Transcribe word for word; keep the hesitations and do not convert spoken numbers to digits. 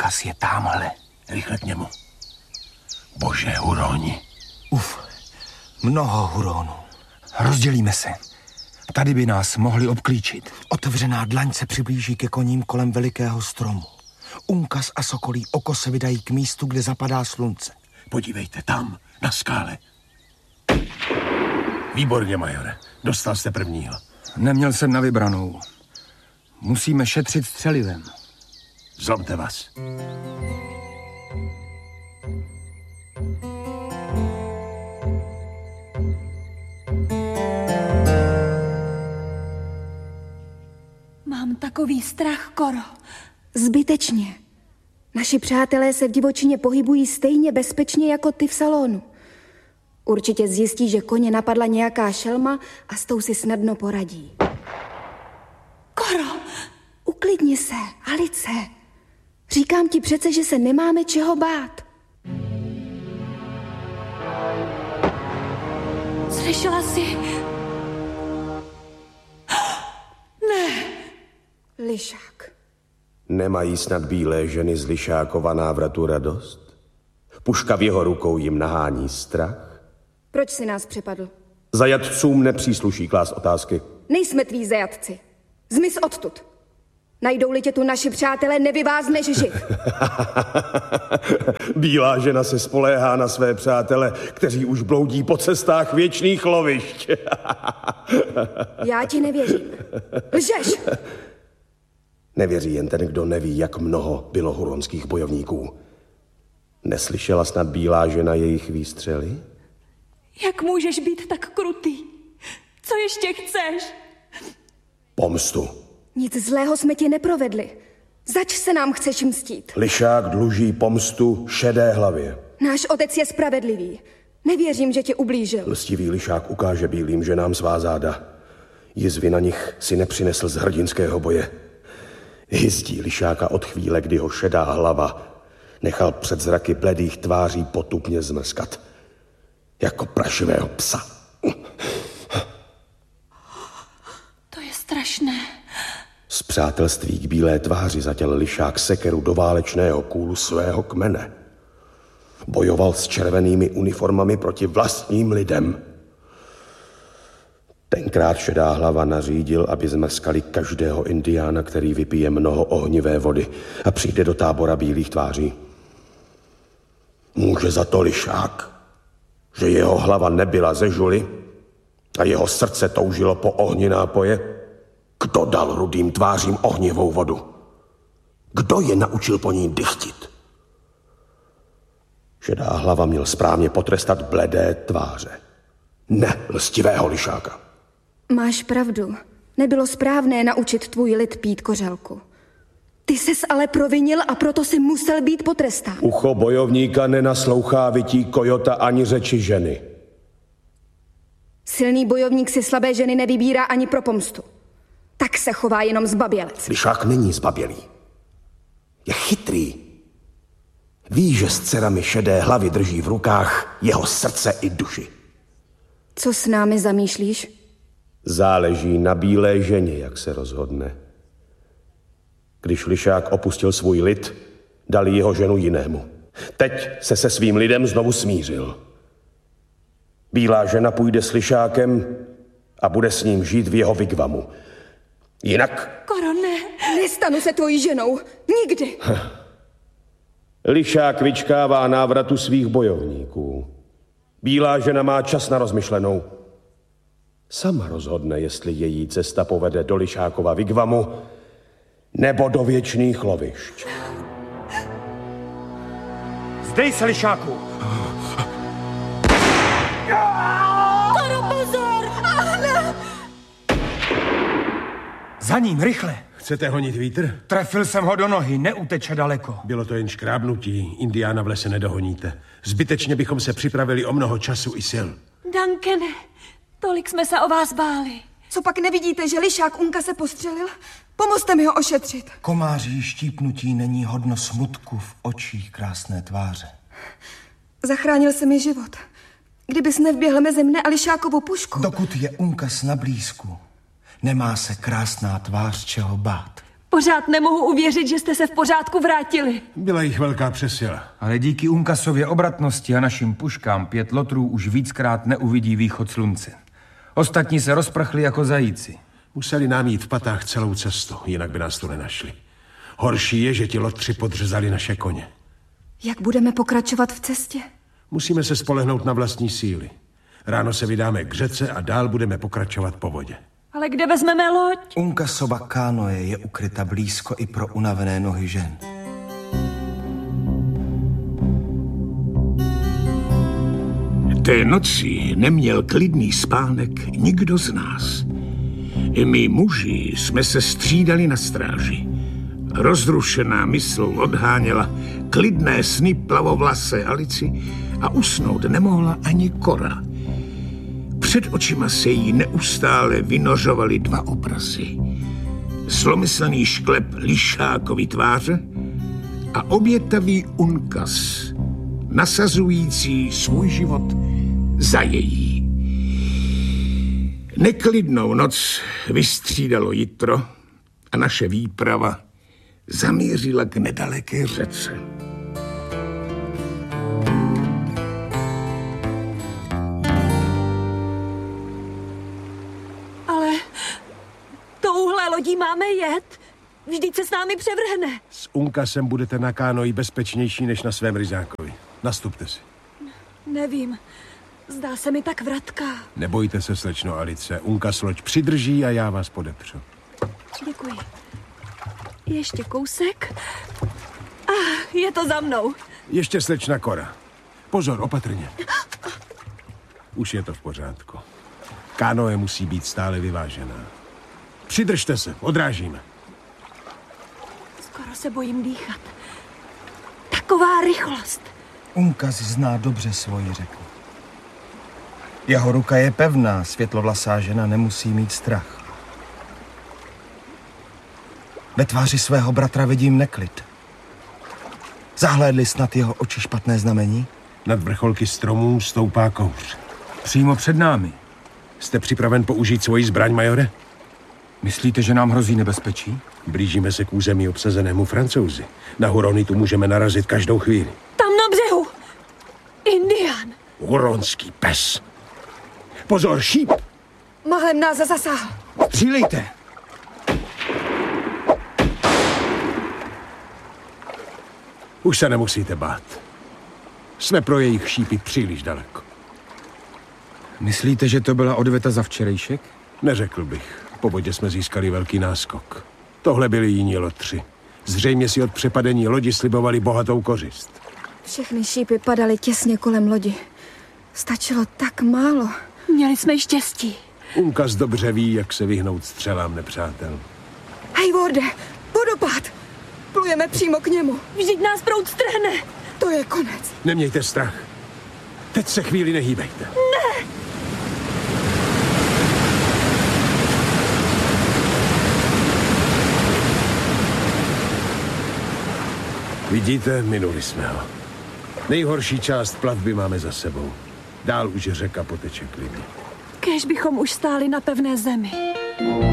Unkas je támhle. Rychle k němu. Bože, huroni. Uf, mnoho huronů. Rozdělíme se. Tady by nás mohli obklíčit. Otevřená dlaň se přiblíží ke koním kolem velikého stromu. Unkas a sokolí oko se vydají k místu, kde zapadá slunce. Podívejte, tam, na skále. Výborně, majore. Dostal jste prvního. Neměl jsem na vybranou. Musíme šetřit střelivem. Zlomte vás. Mám takový strach, Koro. Zbytečně. Naši přátelé se v divočině pohybují stejně bezpečně jako ty v salonu. Určitě zjistí, že koně napadla nějaká šelma a s tou si snadno poradí. Koro! Uklidni se, Alice. Říkám ti přece, že se nemáme čeho bát. Slyšela jsi? Ne. Lišák. Nemají snad bílé ženy z Lišákova návratu radost? Puška v jeho rukou jim nahání strach? Proč si nás přepadl? Zajatcům nepřísluší klást otázky. Nejsme tví zajatci. Zmiz odtud. Najdou-li tě tu naši přátelé, nevyvázneš živ. Bílá žena se spoléhá na své přátele, kteří už bloudí po cestách věčných lovišť. Já ti nevěřím. Lžeš! Nevěří jen ten, kdo neví, jak mnoho bylo huronských bojovníků. Neslyšela snad bílá žena jejich výstřely? Jak můžeš být tak krutý? Co ještě chceš? Pomstu. Nic zlého jsme ti neprovedli. Zač se nám chceš mstít? Lišák dluží pomstu šedé hlavě. Náš otec je spravedlivý. Nevěřím, že ti ublížil. Lstivý Lišák ukáže bílým ženám svá záda. Jizvy na nich si nepřinesl z hrdinského boje. Hyzdí Lišáka od chvíle, kdy ho šedá hlava nechal před zraky bledých tváří potupně zmrskat. Jako prašivého psa. To je strašné. Z přátelství k bílé tváři zatěl Lišák sekeru do válečného kůlu svého kmene. Bojoval s červenými uniformami proti vlastním lidem. Tenkrát šedá hlava nařídil, aby zmrskali každého indiána, který vypije mnoho ohnivé vody a přijde do tábora bílých tváří. Může za to Lišák, že jeho hlava nebyla ze žuly a jeho srdce toužilo po ohni nápoje? Kdo dal rudým tvářím ohnivou vodu? Kdo je naučil po ní dychtit? Šedá hlava měl správně potrestat bledé tváře. Ne lstivého Lišáka. Máš pravdu. Nebylo správné naučit tvůj lid pít kořalku. Ty ses ale provinil a proto si musel být potrestán. Ucho bojovníka nenaslouchá vytí kojota ani řeči ženy. Silný bojovník si slabé ženy nevybírá ani pro pomstu. Tak se chová jenom zbabělec. Lišák není zbabělý. Je chytrý. Ví, že s dcerami šedé hlavy drží v rukách jeho srdce i duši. Co s námi zamýšlíš? Záleží na bílé ženě, jak se rozhodne. Když Lišák opustil svůj lid, dali jeho ženu jinému. Teď se se svým lidem znovu smířil. Bílá žena půjde s Lišákem a bude s ním žít v jeho vigvamu. Jinak... Koro, ne. Nestanu se tvojí ženou. Nikdy. Lišák vyčkává návratu svých bojovníků. Bílá žena má čas na rozmyšlenou. Sama rozhodne, jestli její cesta povede do Lišákova vigvamu nebo do věčných lovišť. Zdej se, Lišáku! Koro, pozor! Ahne! Za ním, rychle! Chcete honit vítr? Trefil jsem ho do nohy, neuteče daleko. Bylo to jen škrábnutí, indiána v lese nedohoníte. Zbytečně bychom se připravili o mnoho času i sil. Duncane, tolik jsme se o vás báli. Co pak nevidíte, že Lišák Unka se postřelil? Pomozte mi ho ošetřit. Komáří štípnutí není hodno smutku v očích krásné tváře. Zachránil se mi život. Kdybys nevběhl mezi mne a Lišákovu pušku. Dokud je Unkas na blízku, nemá se krásná tvář čeho bát. Pořád nemohu uvěřit, že jste se v pořádku vrátili. Byla jich velká přesila. Ale díky Unkasově obratnosti a našim puškám pět lotrů už víckrát neuvidí východ slunce. Ostatní se rozprchli jako zajíci. Museli nám jít v patách celou cestu, jinak by nás tu nenašli. Horší je, že ti lotři podřezali naše koně. Jak budeme pokračovat v cestě? Musíme se spolehnout na vlastní síly. Ráno se vydáme k řece a dál budeme pokračovat po vodě. Ale kde vezmeme loď? Unkasova kánoe je ukryta blízko i pro unavené nohy žen. Té noci neměl klidný spánek nikdo z nás. I my muži jsme se střídali na stráži. Rozrušená mysl odháněla klidné sny plavovlasé Alici a usnout nemohla ani Kora. Před očima se jí neustále vynořovaly dva obrazy. Zlomyslný šklep lišákovy tváře a obětavý Unkas, nasazující svůj život za její. Neklidnou noc vystřídalo jitro a naše výprava zamířila k nedaleké řece. Ale touhle lodí máme jet. Vždyť se s námi převrhne. S Unkasem budete na kánoji bezpečnější než na svém ryzákovi. Nastupte si. Nevím. Zdá se mi tak vratká. Nebojte se, slečno Alice. Unkas loď přidrží a já vás podepřu. Děkuji. Ještě kousek. Ah, je to za mnou. Ještě slečna Kora. Pozor, opatrně. Už je to v pořádku. Kánoe musí být stále vyvážená. Přidržte se, odrážíme. Skoro se bojím dýchat. Taková rychlost. Unkas zná dobře svoji řeku. Jeho ruka je pevná, světlovlasá žena nemusí mít strach. Ve tváři svého bratra vidím neklid. Zahlédli snad jeho oči špatné znamení? Nad vrcholky stromů stoupá kouř. Přímo před námi. Jste připraven použít svoji zbraň, majore? Myslíte, že nám hrozí nebezpečí? Blížíme se k území obsazenému Francouzi. Na Hurony tu můžeme narazit každou chvíli. Tam na břehu. Indián. Huronský pes. Pozor, šíp! Málem nás zasáhl. Střílejte! Už se nemusíte bát. Jsme pro jejich šípy příliš daleko. Myslíte, že to byla odveta za včerejšek? Neřekl bych. Po vodě jsme získali velký náskok. Tohle byli jiní lotři. Zřejmě si od přepadení lodi slibovali bohatou kořist. Všechny šípy padaly těsně kolem lodi. Stačilo tak málo. Měli jsme štěstí. Unkas dobře ví, jak se vyhnout střelám nepřátel. Hej, Worde, vodopád! Plujeme přímo k němu. Vždyť nás proud strhne. To je konec. Nemějte strach. Teď se chvíli nehýbejte. Ne! Vidíte, minuli jsme ho. Nejhorší část plavby máme za sebou. Dál už řeka poteče klidně. Kéž bychom už stáli na pevné zemi.